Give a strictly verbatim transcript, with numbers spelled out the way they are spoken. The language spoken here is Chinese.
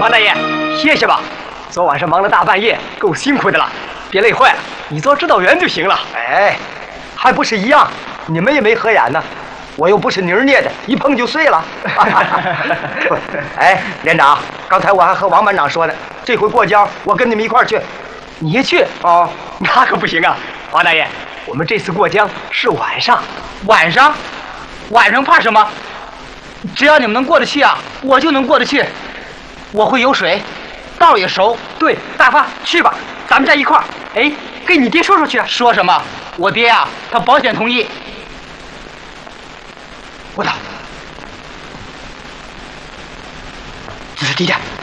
王大爷，歇歇吧。昨晚上忙了大半夜，够辛苦的了，别累坏了。你做指导员就行了。 哎，还不是一样？你们也没合眼呢，我又不是泥儿捏的，一碰就碎了。哎，连长，刚才我还和王班长说呢，这回过江我跟你们一块儿去。 你也去？ 哦， 那可不行啊，王大爷，我们这次过江是晚上。 晚上？晚上怕什么？只要你们能过得去啊，我就能过得去。我会游水，道也熟。 对，大发去吧，咱们在一块儿。哎，跟你爹说说去。 说什么？我爹啊，他保险同意。 我操！这是地点。